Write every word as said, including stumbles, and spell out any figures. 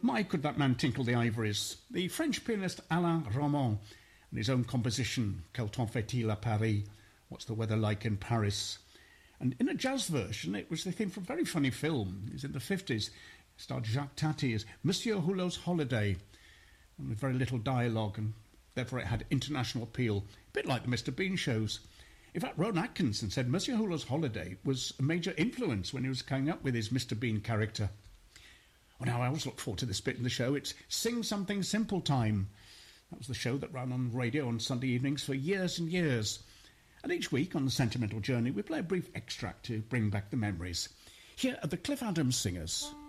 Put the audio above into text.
My, could that man tinkle the ivories? The French pianist Alain Romand and his own composition, Quel temps fait-il à Paris? What's the weather like in Paris? And in a jazz version, it was the theme from a very funny film. It was in the fifties. It starred Jacques Tati as Monsieur Hulot's Holiday, and with very little dialogue, and therefore it had international appeal, a bit like the Mister Bean shows. In fact, Rowan Atkinson said Monsieur Hulot's Holiday was a major influence when he was coming up with his Mister Bean character. Well, now I always look forward to this bit in the show. It's Sing Something Simple time. That was the show that ran on radio on Sunday evenings for years and years. And each week on the Sentimental Journey, we play a brief extract to bring back the memories. Here are the Cliff Adams Singers.